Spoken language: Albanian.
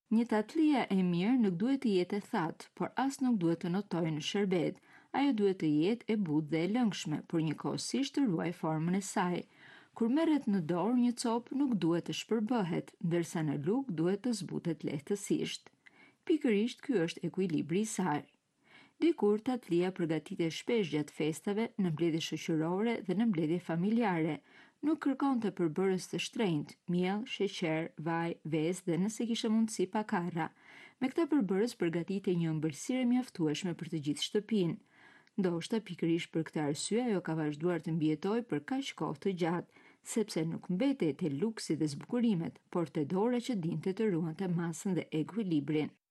Një tatlija e mirë nuk duhet të jetë e thatë, por as nuk duhet të notojë në shërbet. Ajo duhet të jetë e butë dhe e lëngshme, por njëkohësisht të ruaj formën e saj. Kur merret në dorë, një copë nuk duhet të shpërbëhet, ndërsa në lugë duhet të zbutet lehtësisht. Pikërisht ky është ekuilibri i saj. Dikur tatlia përgatitet shpesh gjatë festave, në mbledhje shoqërore dhe në mbledhje familjare. Nuk kërkonte përbërës të shtrenjtë, miell, sheqer, vaj, vezë dhe nëse kishte mundësi pakarra. Me këtë përbërës përgatitej një ëmbëlsirë e mjaftueshme për të gjithë shtëpinë. Ndoshta pikërisht për këtë arsye ajo ka vazhduar të mbijetojë për kaq kohë të gjatë, sepse nuk mbetej te luksi dhe zbukurimet, por te dora që dinte të ruante masën dhe ekuilibrin.